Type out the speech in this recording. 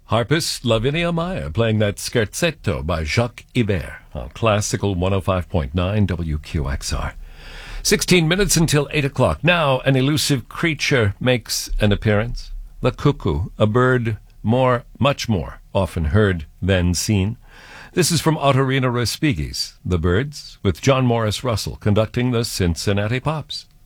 Harpist Lavinia Meyer playing that Scherzetto by Jacques Ibert on Classical 105.9 WQXR. 16 minutes until 8 o'clock. Now an elusive creature makes an appearance. The cuckoo, a bird much more often heard than seen. This is from Ottorino Respighi's The Birds, with John Morris Russell conducting the Cincinnati Pops.